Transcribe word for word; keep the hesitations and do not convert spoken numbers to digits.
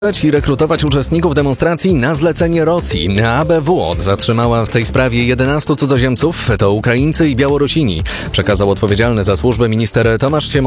i rekrutować uczestników demonstracji na zlecenie Rosji. A B W zatrzymała w tej sprawie jedenastu cudzoziemców, to Ukraińcy i Białorusini, przekazał odpowiedzialny za służbę minister Tomasz Siemoniak.